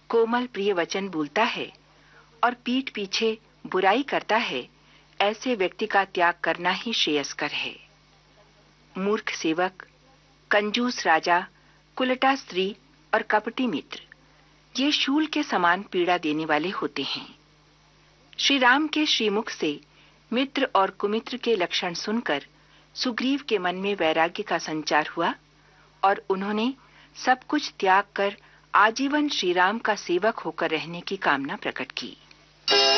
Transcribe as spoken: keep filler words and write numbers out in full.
कोमल प्रिय वचन बोलता है और पीठ पीछे बुराई करता है, ऐसे व्यक्ति का त्याग करना ही श्रेयस्कर है। मूर्ख सेवक, कंजूस राजा, कुलटा स्त्री और कपटी मित्र, ये शूल के समान पीड़ा देने वाले होते हैं। श्री राम के श्रीमुख से मित्र और कुमित्र के लक्षण सुनकर सुग्रीव के मन में वैराग्य का संचार हुआ और उन्होंने सब कुछ त्याग कर आजीवन श्री राम का सेवक होकर रहने की कामना प्रकट की।